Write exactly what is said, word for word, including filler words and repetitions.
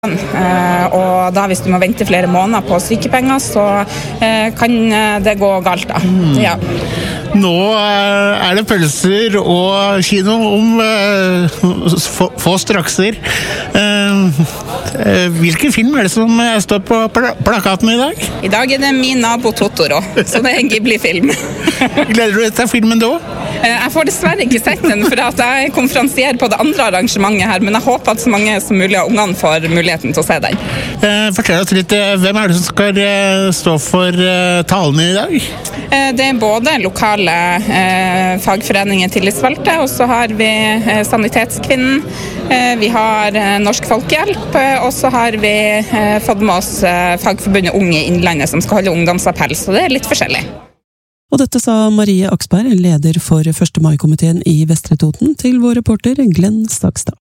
Og da hvis du må vente flere måneder på sykepenger, så kan det gå galt da. Mm. Ja. Nå er det pølser og kino om få, få strakser. Hvilken film er det som står på plakaten i dag? I dag er det Min nabo Totoro, så det er en Ghibli-film. Gleder du deg til filmen da? Jeg får dessverre ikke sett den, for at jeg er konferansier på det andre arrangementet her, men jeg håper at så mange som mulig av ungene får muligheten til å se den. Fortell oss litt, hvem er det som skal stå for talene i dag? Det er både lokale eh, fagforeninger tillitsvalgte, og så har vi eh, Sanitetskvinnen, eh, vi har eh, Norsk Folkehjelp, og så har vi eh, fått med oss eh, Fagforbundet Unge i Innlandet som skal holde ungdomsappell, så det er litt forskjellig. Og dette sa Marie Aksberg, leder for første mai-komiteen i Vestre Toten, til vår reporter Glenn Stakstad.